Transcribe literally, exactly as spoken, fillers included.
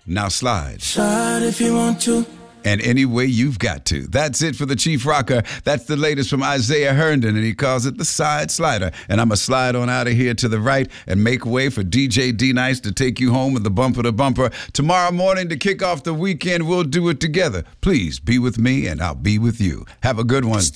Now slide. Slide if you want to. And any way you've got to. That's it for the Chief Rocker. That's the latest from Isaiah Herndon, and he calls it the Side Slider. And I'm going to slide on out of here to the right and make way for D J D-Nice to take you home with the bumper to bumper. Tomorrow morning to kick off the weekend, we'll do it together. Please be with me, and I'll be with you. Have a good one.